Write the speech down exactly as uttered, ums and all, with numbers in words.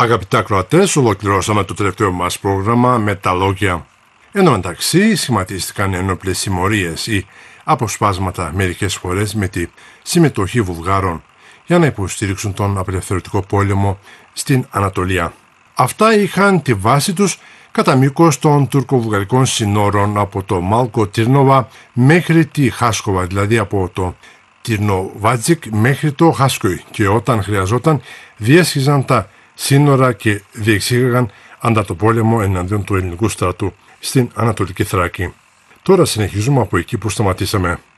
Αγαπητά ακροατές, ολοκληρώσαμε το τελευταίο μας πρόγραμμα με τα λόγια. Εν τω μεταξύ, σχηματίστηκαν ένοπλες συμμορίες ή αποσπάσματα μερικές φορές με τη συμμετοχή Βουλγάρων για να υποστήριξουν τον απελευθερωτικό πόλεμο στην Ανατολία. Αυτά είχαν τη βάση τους κατά μήκος των τουρκοβουλγαρικών συνόρων από το Μάλκο Τύρνοβα μέχρι τη Χάσκοβα, δηλαδή από το Τυρνοβάτζικ μέχρι το Χάσκοϊ, και όταν χρειαζόταν διέσχιζαν τα σύνορα και διεξήγαγαν αντά το πόλεμο εναντίον του ελληνικού στρατού στην Ανατολική Θράκη. Τώρα συνεχίζουμε από εκεί που σταματήσαμε.